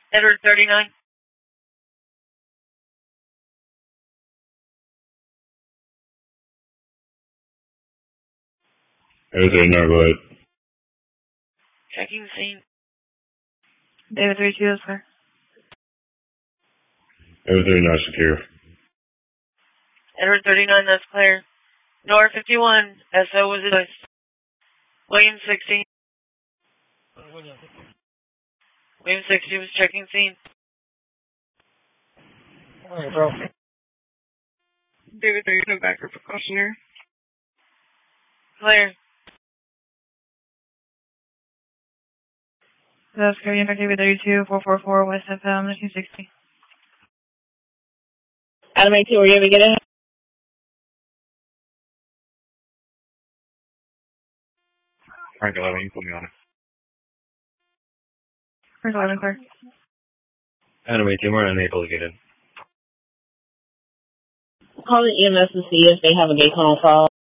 Edward 39. Edward 39, go ahead. Checking scene. David 32 is clear. Edward 39, secure. Edward 39, that's clear. Nor 51, SO was in place. William 60. William 60 was checking scene. Alright, bro. David 32 back for precautionary. Clear. That's clear. Unit David 32, 444 West FM 1960. Adam 82, were you able to get in? Frank 11, you put me on it. Frank 11 clear. Adam 18, we're unable to get in. Call the EMS to see if they have a vehicle on call.